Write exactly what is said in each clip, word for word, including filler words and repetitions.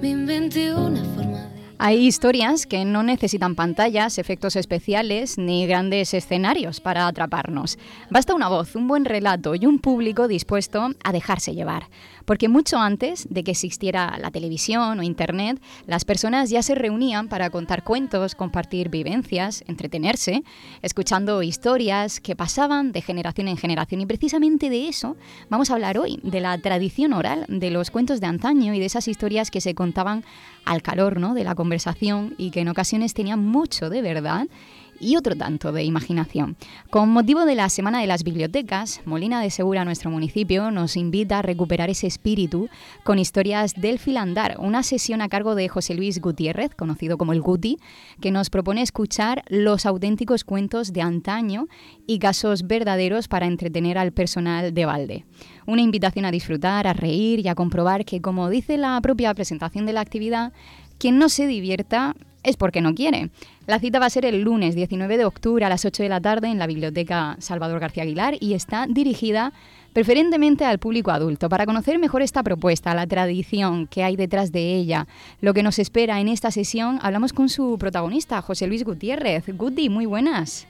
Me inventé una forma de... Hay historias que no necesitan pantallas, efectos especiales ni grandes escenarios para atraparnos. Basta una voz, un buen relato y un público dispuesto a dejarse llevar. Porque mucho antes de que existiera la televisión o internet, las personas ya se reunían para contar cuentos, compartir vivencias, entretenerse, escuchando historias que pasaban de generación en generación. Y precisamente de eso vamos a hablar hoy, de la tradición oral, de los cuentos de antaño y de esas historias que se contaban al calor, ¿no?, de la conversación y que en ocasiones tenían mucho de verdad y otro tanto de imaginación. Con motivo de la Semana de las Bibliotecas, Molina de Segura, nuestro municipio, nos invita a recuperar ese espíritu con historias del filandar, una sesión a cargo de José Luis Gutiérrez, conocido como el Guti, que nos propone escuchar los auténticos cuentos de antaño y casos verdaderos para entretener al personal de Valde. Una invitación a disfrutar, a reír y a comprobar que, como dice la propia presentación de la actividad, quien no se divierta es porque no quiere. La cita va a ser el lunes diecinueve de octubre a las ocho de la tarde en la Biblioteca Salvador García Aguilar y está dirigida preferentemente al público adulto. Para conocer mejor esta propuesta, la tradición que hay detrás de ella, lo que nos espera en esta sesión, hablamos con su protagonista, José Luis Gutiérrez. Guti, muy buenas.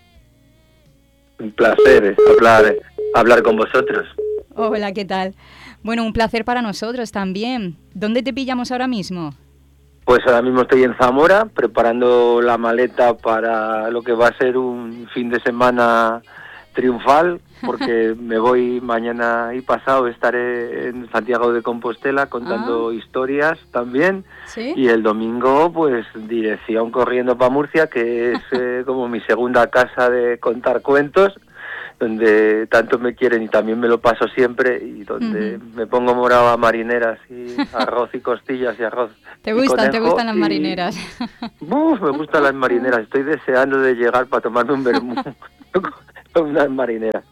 Un placer hablar, hablar con vosotros. Hola, ¿qué tal? Bueno, un placer para nosotros también. ¿Dónde te pillamos ahora mismo? Pues ahora mismo estoy en Zamora, preparando la maleta para lo que va a ser un fin de semana triunfal, porque me voy mañana y pasado, estaré en Santiago de Compostela contando ah. historias también. ¿Sí? Y el domingo, pues, dirección corriendo para Murcia, que es eh, como mi segunda casa de contar cuentos, donde tanto me quieren y también me lo paso siempre, y donde uh-huh. me pongo morado a marineras y arroz y costillas y arroz. ¿Te gustan, te gustan las y... marineras? Uf, me gustan las marineras, estoy deseando de llegar para tomarme un vermú con unas marineras.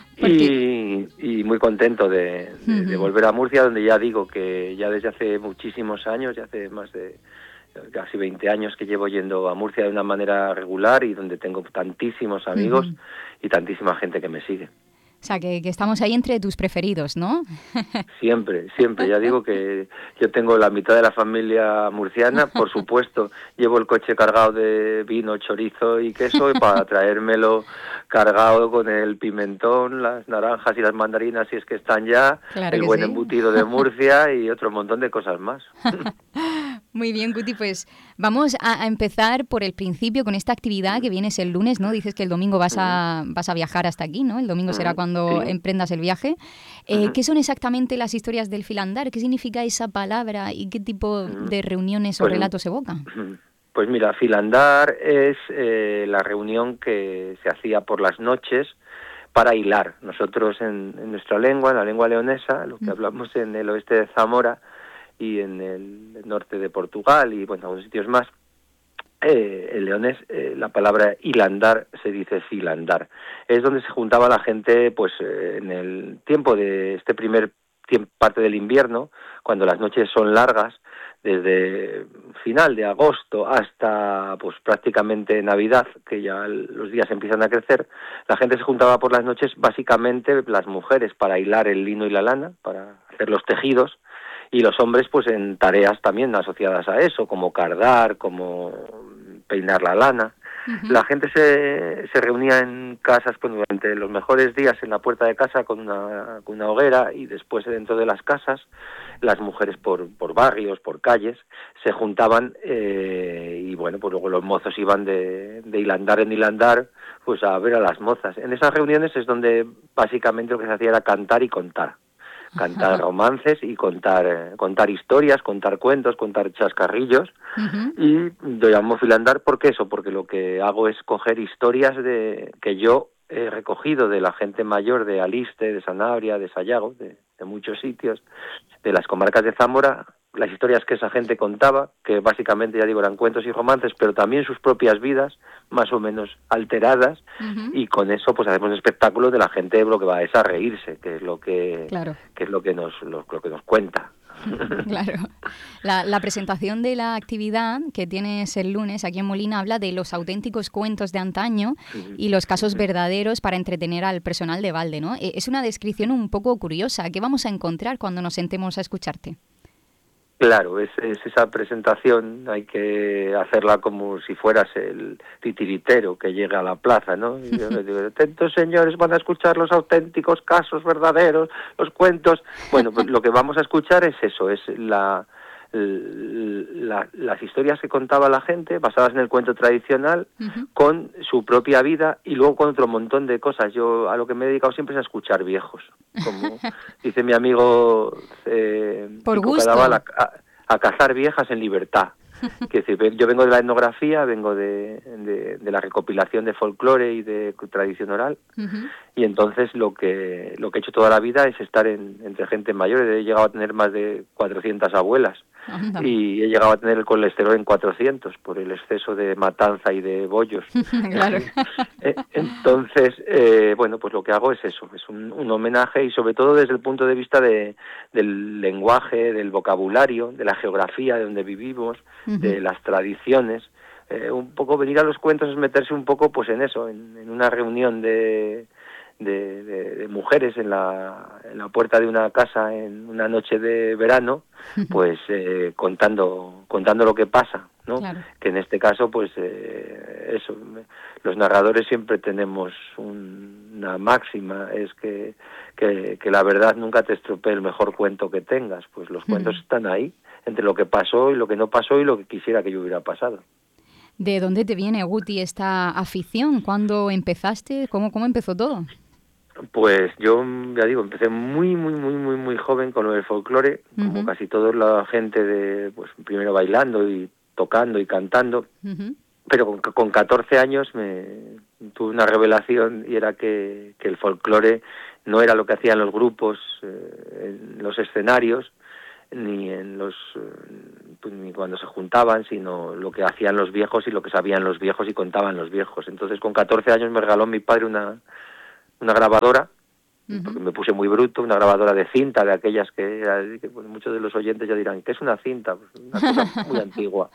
Y, y muy contento de, de, uh-huh. de volver a Murcia, donde ya digo que ya desde hace muchísimos años, ya hace más de casi veinte años que llevo yendo a Murcia de una manera regular y donde tengo tantísimos amigos uh-huh. y tantísima gente que me sigue. O sea, que, que estamos ahí entre tus preferidos, ¿no? Siempre, siempre. Ya digo que yo tengo la mitad de la familia murciana, por supuesto. Llevo el coche cargado de vino, chorizo y queso y para traérmelo cargado con el pimentón, las naranjas y las mandarinas, si es que están ya, claro el buen sí. embutido de Murcia y otro montón de cosas más. Muy bien, Guti, pues vamos a, a empezar por el principio con esta actividad que vienes el lunes, ¿no? Dices que el domingo vas a, vas a viajar hasta aquí, ¿no? El domingo será cuando sí. emprendas el viaje. Eh, ¿Qué son exactamente las historias del filandar? ¿Qué significa esa palabra y qué tipo de reuniones pues, o relatos evoca? Pues mira, filandar es eh, la reunión que se hacía por las noches para hilar. Nosotros en, en nuestra lengua, en la lengua leonesa, lo que mm. hablamos en el oeste de Zamora y en el norte de Portugal y bueno, algunos sitios más, eh, el leonés, eh, la palabra hilandar se dice filandar. Es donde se juntaba la gente pues eh, en el tiempo de este primer tiempo, parte del invierno, cuando las noches son largas, desde final de agosto hasta pues prácticamente Navidad, que ya los días empiezan a crecer, la gente se juntaba por las noches, básicamente las mujeres para hilar el lino y la lana, para hacer los tejidos, y los hombres pues en tareas también asociadas a eso, como cardar, como peinar la lana. Uh-huh. La gente se, se reunía en casas pues, durante los mejores días en la puerta de casa con una, con una hoguera, y después dentro de las casas las mujeres por, por barrios, por calles, se juntaban eh, y bueno, pues luego los mozos iban de, de hilandar en hilandar pues a ver a las mozas. En esas reuniones es donde básicamente lo que se hacía era cantar y contar. Cantar romances y contar eh, contar historias, contar cuentos, contar chascarrillos. Uh-huh. Y lo llamo filandar porque eso, porque lo que hago es coger historias de que yo he recogido de la gente mayor de Aliste, de Sanabria, de Sayago, de, de muchos sitios, de las comarcas de Zamora, las historias que esa gente contaba, que básicamente, ya digo, eran cuentos y romances, pero también sus propias vidas, más o menos alteradas, uh-huh. y con eso pues hacemos un espectáculo de la gente, lo que va es a reírse, que es lo que, claro. que es lo que nos lo, lo que nos cuenta. Claro. La, la presentación de la actividad que tienes el lunes aquí en Molina habla de los auténticos cuentos de antaño uh-huh. y los casos uh-huh. verdaderos para entretener al personal de Valde, ¿no? Es una descripción un poco curiosa. ¿Qué vamos a encontrar cuando nos sentemos a escucharte? Claro, es, es esa presentación, hay que hacerla como si fueras el titiritero que llega a la plaza, ¿no? Y yo les digo, atentos señores, van a escuchar los auténticos casos verdaderos, los cuentos. Bueno, pues lo que vamos a escuchar es eso, es la, la las historias que contaba la gente, basadas en el cuento tradicional, uh-huh. con su propia vida y luego con otro montón de cosas. Yo a lo que me he dedicado siempre es a escuchar viejos, como dice mi amigo eh, Por Pico gusto. Cadaval, a, a cazar viejas en libertad. Que decir, yo vengo de la etnografía, vengo de, de, de la recopilación de folclore y de tradición oral, uh-huh. y entonces lo que lo que he hecho toda la vida es estar en, entre gente mayor. He llegado a tener más de cuatrocientas abuelas, Anda. Y he llegado a tener el colesterol en cuatrocientos por el exceso de matanza y de bollos. Claro. Entonces, eh, bueno, pues lo que hago es eso, es un, un homenaje, y sobre todo desde el punto de vista de, del lenguaje, del vocabulario, de la geografía de donde vivimos, uh-huh. de las tradiciones. Eh, un poco venir a los cuentos es meterse un poco pues en eso, en, en una reunión de, de, de, de mujeres en la, en la puerta de una casa en una noche de verano, pues eh, contando contando lo que pasa, ¿no? Claro. Que en este caso, pues eh, eso, los narradores siempre tenemos un, una máxima, es que, que, que la verdad nunca te estropee el mejor cuento que tengas. Pues los cuentos uh-huh. están ahí, entre lo que pasó y lo que no pasó y lo que quisiera que yo hubiera pasado. ¿De dónde te viene, Guti, esta afición? ¿Cuándo empezaste? ¿Cómo, cómo empezó todo? Pues yo, ya digo, empecé muy, muy, muy, muy, muy joven con lo del folclore, uh-huh. como casi toda la gente, de, pues primero bailando y tocando y cantando, uh-huh. pero con, con catorce años me tuve una revelación, y era que, que el folclore no era lo que hacían los grupos eh, en los escenarios, ni en los pues, ni cuando se juntaban, sino lo que hacían los viejos y lo que sabían los viejos y contaban los viejos. Entonces con catorce años me regaló mi padre una una grabadora, uh-huh. porque me puse muy bruto, una grabadora de cinta, de aquellas que, que pues, muchos de los oyentes ya dirán, ¿qué es una cinta? Pues una cosa muy antigua.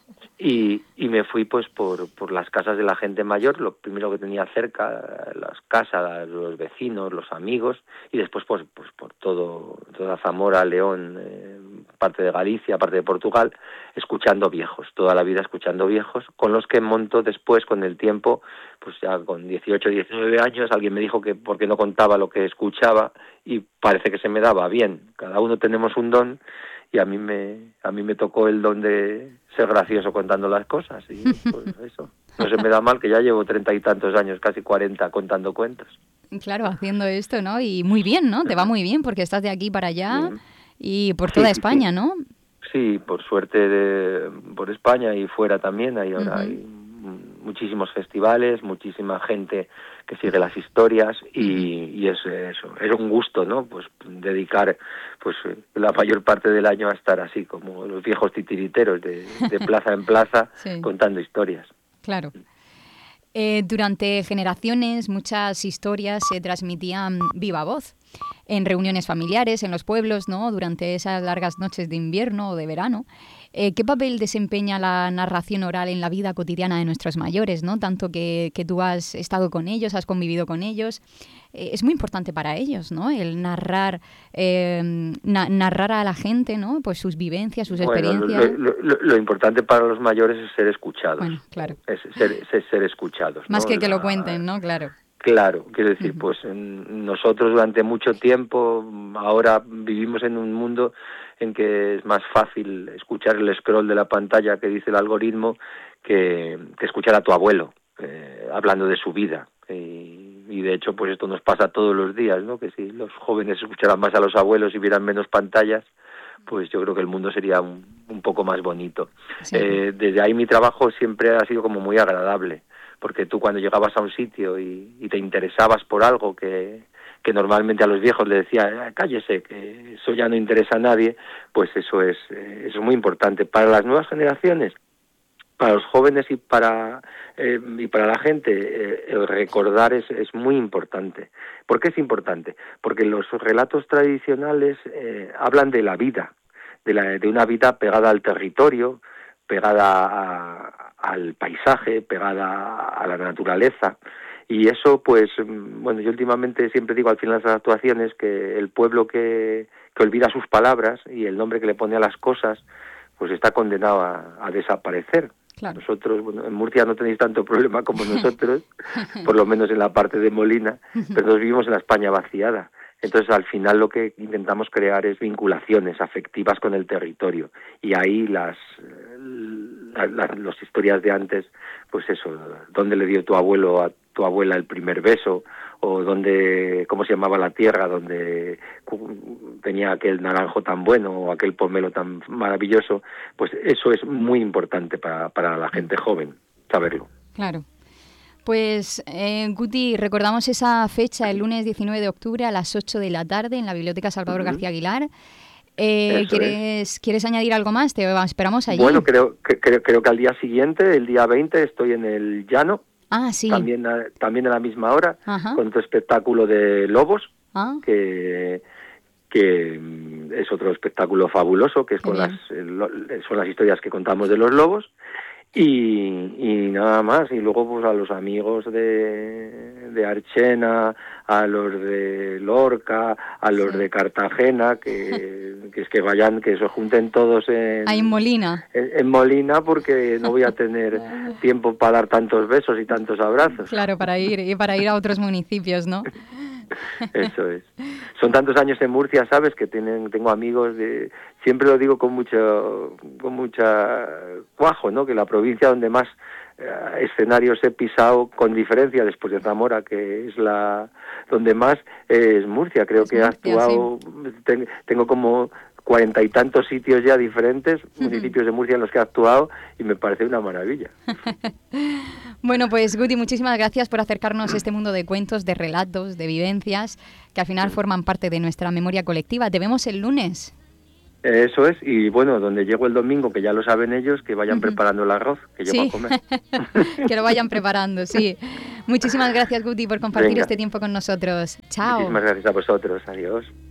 Y, y me fui pues por, por las casas de la gente mayor, lo primero que tenía cerca, las casas, los vecinos, los amigos, y después pues, pues por todo toda Zamora, León, eh, parte de Galicia, parte de Portugal, escuchando viejos, toda la vida escuchando viejos, con los que monto después, con el tiempo, pues ya con dieciocho, diecinueve años, alguien me dijo que por qué no contaba lo que escuchaba, y parece que se me daba bien. Cada uno tenemos un don, y a mí me a mí me tocó el don de ser gracioso contando las cosas, y pues eso, no se me da mal, que ya llevo treinta y tantos años, casi cuarenta, contando cuentos. Claro, haciendo esto, ¿no? Y muy bien, ¿no? Te va muy bien, porque estás de aquí para allá y por toda sí, España, sí. ¿no? Sí, por suerte de, por España y fuera también, hay ahora uh-huh. hay muchísimos festivales, muchísima gente que sigue las historias, y, y es eso, es un gusto, ¿no? Pues dedicar pues la mayor parte del año a estar así como los viejos titiriteros de, de plaza en plaza sí. contando historias. Claro. Eh, durante generaciones muchas historias se transmitían viva voz, en reuniones familiares, en los pueblos, ¿no? Durante esas largas noches de invierno o de verano. Eh, ¿Qué papel desempeña la narración oral en la vida cotidiana de nuestros mayores, ¿no? Tanto que, que tú has estado con ellos, has convivido con ellos. Eh, es muy importante para ellos, ¿no? El narrar, eh, na- narrar a la gente, ¿no? Pues sus vivencias, sus bueno, experiencias. Lo, lo, lo importante para los mayores es ser escuchados. Bueno, claro. Es ser, es ser escuchados. Más ¿no? que que la... lo cuenten, ¿no? Claro. Claro, quiero decir, uh-huh. pues nosotros durante mucho tiempo, ahora vivimos en un mundo en que es más fácil escuchar el scroll de la pantalla que dice el algoritmo que, que escuchar a tu abuelo eh, hablando de su vida. Y, y de hecho, pues esto nos pasa todos los días, ¿no? Que si los jóvenes escucharan más a los abuelos y vieran menos pantallas, pues yo creo que el mundo sería un, un poco más bonito. Sí. Eh, desde ahí mi trabajo siempre ha sido como muy agradable, porque tú cuando llegabas a un sitio y, y te interesabas por algo que, que normalmente a los viejos le decía, cállese, que eso ya no interesa a nadie, pues eso es, eh, eso es muy importante. Para las nuevas generaciones, para los jóvenes y para eh, y para la gente, eh, el recordar es, es muy importante. ¿Por qué es importante? Porque los relatos tradicionales eh, hablan de la vida, de, la, de una vida pegada al territorio, pegada a, al paisaje, pegada a la naturaleza, y eso pues, bueno, yo últimamente siempre digo al final de las actuaciones que el pueblo que, que olvida sus palabras y el nombre que le pone a las cosas, pues está condenado a, a desaparecer. Claro. Nosotros, bueno, en Murcia no tenéis tanto problema como nosotros, por lo menos en la parte de Molina, pero nosotros vivimos en la España vaciada. Entonces, al final lo que intentamos crear es vinculaciones afectivas con el territorio. Y ahí las, las, las, las historias de antes, pues eso, ¿dónde le dio tu abuelo a tu abuela el primer beso? O dónde, cómo se llamaba la tierra donde tenía aquel naranjo tan bueno o aquel pomelo tan maravilloso. Pues eso es muy importante para, para la gente joven, saberlo. Claro. Pues, eh, Guti, recordamos esa fecha, el lunes diecinueve de octubre a las ocho de la tarde en la Biblioteca Salvador uh-huh. García Aguilar. Eh, ¿quieres, es. ¿Quieres añadir algo más? Te esperamos allí. Bueno, creo que, creo, creo que al día siguiente, el día veinte, estoy en el Llano. Ah, sí. También a, también a la misma hora, Ajá. con otro espectáculo de lobos, ah. que... que es otro espectáculo fabuloso, que es con las, son las historias que contamos de los lobos. Y, y nada más, y luego pues a los amigos de, de Archena, a los de Lorca, a los sí. de Cartagena, que, que es que vayan, que se junten todos en, Ahí en Molina. En, en Molina, porque no voy a tener tiempo para dar tantos besos y tantos abrazos. Claro, para ir, y para ir a otros municipios, ¿no? Eso es. Son tantos años en Murcia, ¿sabes? Que tienen, tengo amigos de... Siempre lo digo con mucho, con mucha cuajo, ¿no? Que la provincia donde más eh, escenarios he pisado, con diferencia después de Zamora, que es la donde más, eh, es Murcia. Creo es que Murcia, he actuado... Sí. Ten, tengo como cuarenta y tantos sitios ya diferentes, uh-huh. municipios de Murcia en los que he actuado, y me parece una maravilla. Bueno, pues Guti, muchísimas gracias por acercarnos a este mundo de cuentos, de relatos, de vivencias, que al final forman parte de nuestra memoria colectiva. Te vemos el lunes. Eso es, y bueno, donde llego el domingo, que ya lo saben ellos, que vayan uh-huh. preparando el arroz, que yo sí. voy a comer. Que lo vayan preparando, sí. Muchísimas gracias, Guti, por compartir Venga. este tiempo con nosotros. Chao. Muchísimas gracias a vosotros, adiós.